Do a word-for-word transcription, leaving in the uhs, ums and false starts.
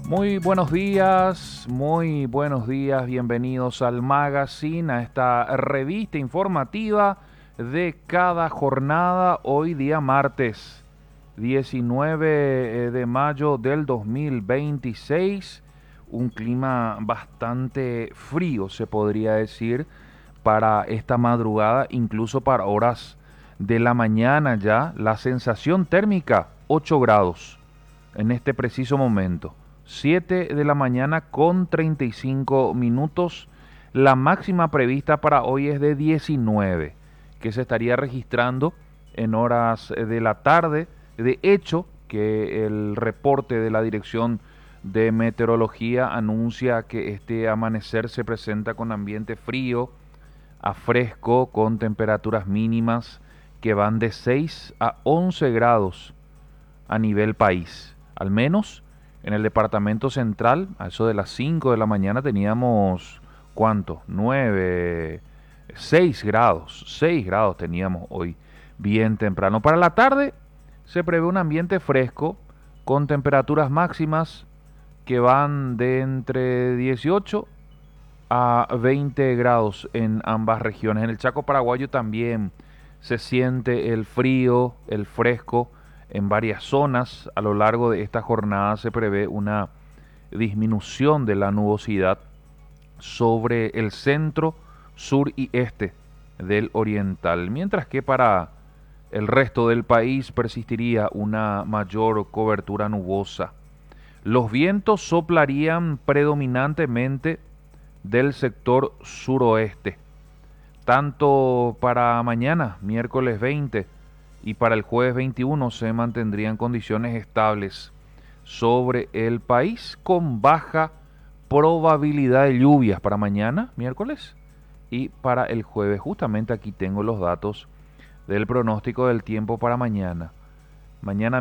Muy buenos días, muy buenos días, bienvenidos al Magazine, a esta revista informativa de cada jornada, hoy día martes diecinueve de mayo del dos mil veintiséis, un clima bastante frío se podría decir para esta madrugada, incluso para horas de la mañana ya, la sensación térmica ocho grados en este preciso momento. siete de la mañana con treinta y cinco minutos. La máxima prevista para hoy es de diecinueve, que se estaría registrando en horas de la tarde. De hecho, que el reporte de la Dirección de Meteorología anuncia que este amanecer se presenta con ambiente frío a fresco, con temperaturas mínimas que van de seis a once grados a nivel país. Al menos en el departamento central, a eso de las cinco de la mañana teníamos, ¿cuánto? nueve, seis grados, seis grados teníamos hoy, bien temprano. Para la tarde se prevé un ambiente fresco con temperaturas máximas que van de entre dieciocho a veinte grados en ambas regiones. En el Chaco paraguayo también se siente el frío, el fresco en varias zonas. A lo largo de esta jornada se prevé una disminución de la nubosidad sobre el centro, sur y este del oriental, mientras que para el resto del país persistiría una mayor cobertura nubosa. Los vientos soplarían predominantemente del sector suroeste, tanto para mañana, miércoles veinte, y para el jueves veintiuno se mantendrían condiciones estables sobre el país con baja probabilidad de lluvias para mañana, miércoles, y para el jueves. Justamente aquí tengo los datos del pronóstico del tiempo para mañana. Mañana